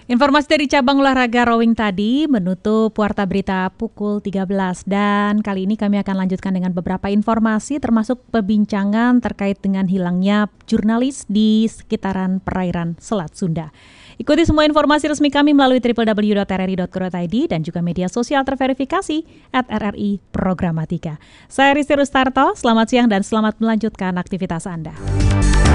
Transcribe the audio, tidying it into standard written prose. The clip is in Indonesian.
Informasi dari cabang olahraga rowing tadi menutup Warta Berita pukul 13 dan kali ini kami akan lanjutkan dengan beberapa informasi termasuk pembincangan terkait dengan hilangnya jurnalis di sekitaran perairan Selat Sunda. Ikuti semua informasi resmi kami melalui www.rri.co.id dan juga media sosial terverifikasi @RRI Programatika. Saya Risti Rustarto, selamat siang dan selamat melanjutkan aktivitas Anda.